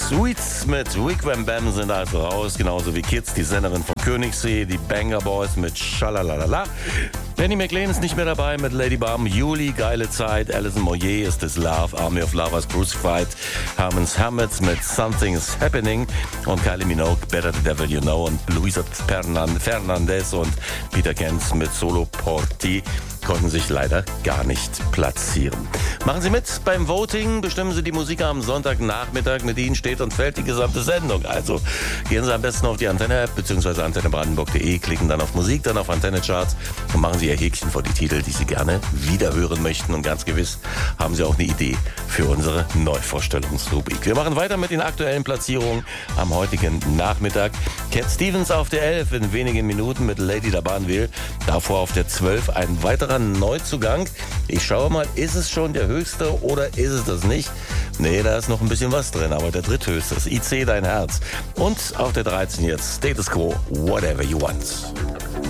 Sweets mit Wigwam Bam sind also raus, genauso wie Kids, die Sängerin von Königssee, die Banger Boys mit Schalalalala. Penny McLean ist nicht mehr dabei mit Lady Bum, Juli, geile Zeit, Alison Moyet ist This Love, Army of Lovers, Crucified, Herman's Hamets mit Something's Happening und Kylie Minogue, Better the Devil You Know und Luisa Fernandez und Peter Kenz mit Solo Porti konnten sich leider gar nicht platzieren. Machen Sie mit beim Voting, bestimmen Sie die Musik am Sonntagnachmittag. Mit Ihnen steht und fällt die gesamte Sendung. Also gehen Sie am besten auf die Antenne-App bzw. antennebrandenburg.de, klicken dann auf Musik, dann auf Antenne-Charts und machen Sie Ihr Häkchen vor die Titel, die Sie gerne wiederhören möchten. Und ganz gewiss haben Sie auch eine Idee für unsere Neuvorstellungsrubrik. Wir machen weiter mit den aktuellen Platzierungen am heutigen Nachmittag. Cat Stevens auf der 11 in wenigen Minuten mit Lady Dabanville. Davor auf der 12 ein weiterer Neuzugang. Ich schaue mal, ist es schon der höchste oder ist es das nicht? Nee, da ist noch ein bisschen was drin, aber der dritthöchste ist IC Dein Herz. Und auf der 13 jetzt Status Quo, Whatever You Want.